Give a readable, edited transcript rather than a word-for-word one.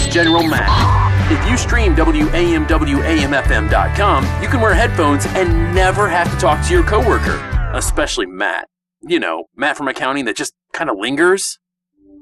General Matt. If you stream WAMWAMFM.com, you can wear headphones and never have to talk to your coworker, especially Matt. You know, Matt from accounting that just kind of lingers.